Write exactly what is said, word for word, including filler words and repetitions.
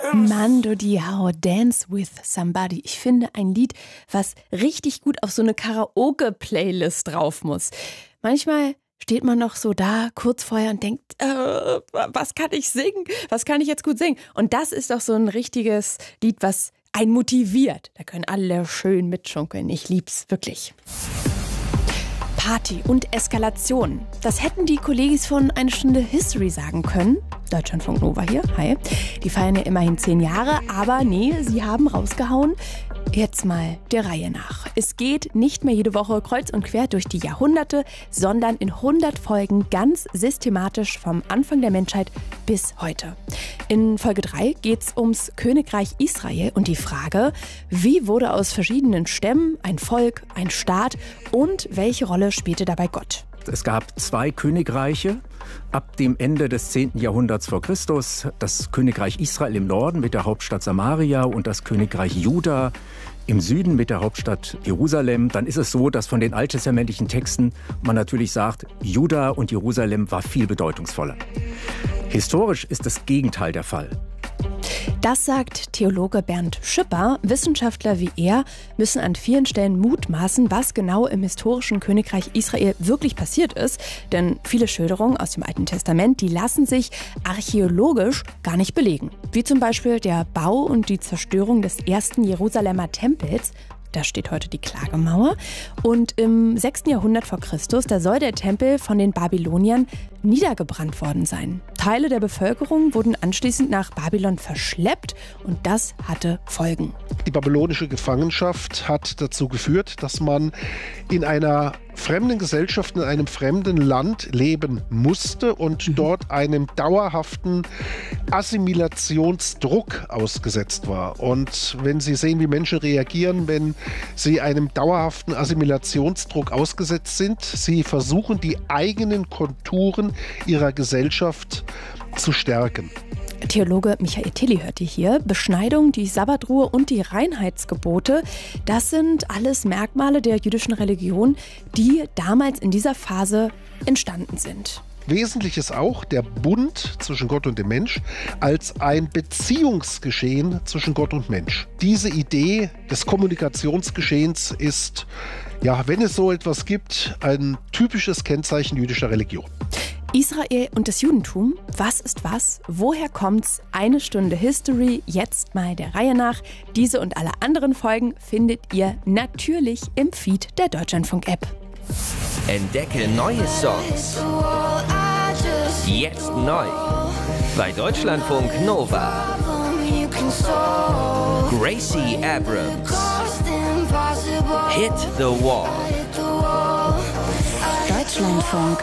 Mando Diao, Dance with Somebody. Ich finde ein Lied, was richtig gut auf so eine Karaoke-Playlist drauf muss. Manchmal steht man noch so da, kurz vorher und denkt, äh, was kann ich singen? Was kann ich jetzt gut singen? Und das ist doch so ein richtiges Lied, was einen motiviert. Da können alle schön mitschunkeln. Ich lieb's wirklich. Party und Eskalation. Das hätten die Kollegis von Eine Stunde History sagen können. Deutschlandfunk Nova hier, hi. Die feiern ja immerhin zehn Jahre, aber nee, sie haben rausgehauen. Jetzt mal der Reihe nach. Es geht nicht mehr jede Woche kreuz und quer durch die Jahrhunderte, sondern in hundert Folgen ganz systematisch vom Anfang der Menschheit bis heute. In Folge drei geht's ums Königreich Israel und die Frage, wie wurde aus verschiedenen Stämmen ein Volk, ein Staat und welche Rolle spielte dabei Gott? Es gab zwei Königreiche ab dem Ende des zehnten Jahrhunderts vor Christus. Das Königreich Israel im Norden mit der Hauptstadt Samaria und das Königreich Juda im Süden mit der Hauptstadt Jerusalem. Dann ist es so, dass von den alttestamentlichen Texten man natürlich sagt, Juda und Jerusalem war viel bedeutungsvoller. Historisch ist das Gegenteil der Fall. Das sagt Theologe Bernd Schipper. Wissenschaftler wie er müssen an vielen Stellen mutmaßen, was genau im historischen Königreich Israel wirklich passiert ist. Denn viele Schilderungen aus dem Alten Testament, die lassen sich archäologisch gar nicht belegen. Wie zum Beispiel der Bau und die Zerstörung des ersten Jerusalemer Tempels. Da steht heute die Klagemauer. Und im sechsten Jahrhundert vor Christus, da soll der Tempel von den Babyloniern niedergebrannt worden sein. Teile der Bevölkerung wurden anschließend nach Babylon verschleppt und das hatte Folgen. Die babylonische Gefangenschaft hat dazu geführt, dass man in einer fremden Gesellschaft, in einem fremden Land leben musste und mhm. dort einem dauerhaften Assimilationsdruck ausgesetzt war. Und wenn Sie sehen, wie Menschen reagieren, wenn sie einem dauerhaften Assimilationsdruck ausgesetzt sind, sie versuchen, die eigenen Konturen ihrer Gesellschaft zu stärken. Theologe Michael Tilly hört ihr hier. Beschneidung, die Sabbatruhe und die Reinheitsgebote, das sind alles Merkmale der jüdischen Religion, die damals in dieser Phase entstanden sind. Wesentlich ist auch der Bund zwischen Gott und dem Mensch als ein Beziehungsgeschehen zwischen Gott und Mensch. Diese Idee des Kommunikationsgeschehens ist, ja, wenn es so etwas gibt, ein typisches Kennzeichen jüdischer Religion. Israel und das Judentum, was ist was? Woher kommt's? Eine Stunde History, jetzt mal der Reihe nach. Diese und alle anderen Folgen findet ihr natürlich im Feed der Deutschlandfunk-App. Entdecke neue Songs. Jetzt neu. Bei Deutschlandfunk Nova. Gracie Abrams. Hit the Wall. Deutschlandfunk